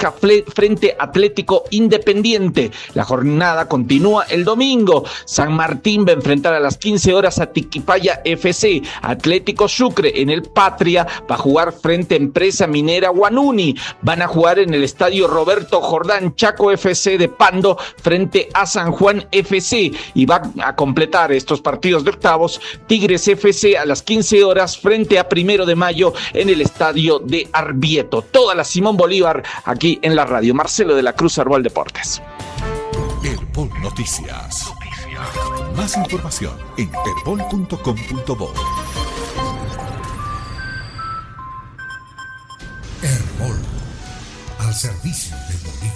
Huasca frente a Atlético Independiente. La jornada continúa el domingo. San Martín va a enfrentar a las 15 horas a Tiquipaya FC. Atlético Sucre en el Patria va a jugar frente a Empresa Minera Guanuni. Van a jugar en el estadio Roberto Jordán. Chaco FC de Pando frente a San Juan FC. Y va a completar estos partidos de octavos Tigres FC a las 15 horas frente a 1 de Mayo en el estadio de Arbieto. Toda la Simón Bolívar aquí en la radio. Marcelo de la Cruz, Arbol Deportes. Herbol Noticias. Más información en herbol.com.bo. Herbol, al servicio de Bolivia.